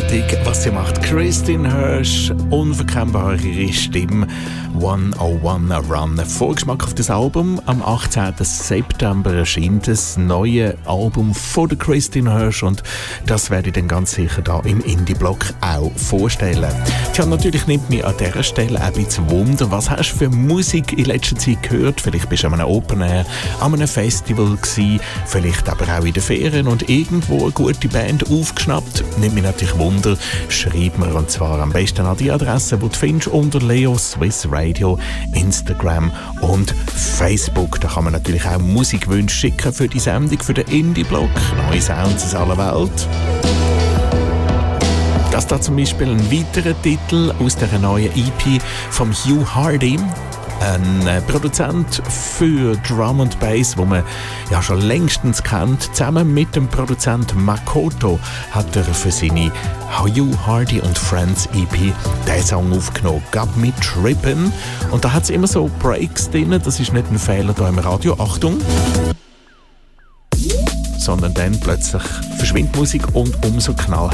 großartig, was sie macht. Kristin Hersh, unverkennbare Stimme. 101 Run. Vorgeschmack auf das Album. Am 18. September erscheint das neue Album von der Kristin Hersh und das werde ich dann ganz sicher da im Indie-Blog auch vorstellen. Tja, natürlich nimmt mich an dieser Stelle ein bisschen Wunder, was hast du für Musik in letzter Zeit gehört? Vielleicht bist du an einem Open Air, an einem Festival gewesen, vielleicht aber auch in den Ferien und irgendwo eine gute Band aufgeschnappt. Nimmt mich natürlich Wunder, schreib mir und zwar am besten an die Adresse, die du findest unter Leo Swiss Radio, Instagram und Facebook. Da kann man natürlich auch Musikwünsche schicken für die Sendung, für den Indie-Blog. Neue Sounds aus aller Welt. Das da zum Beispiel ein weiterer Titel aus der neuen EP von Hugh Hardy. Ein Produzent für Drum and Bass, wo man ja schon längstens kennt. Zusammen mit dem Produzent Makoto hat er für seine Hugh Hardy und Friends EP diesen Song aufgenommen. «Got Me Trippin'». Und da hat es immer so Breaks drin. Das ist nicht ein Fehler hier im Radio. Achtung! Sondern dann plötzlich verschwindet die Musik und umso knallhärter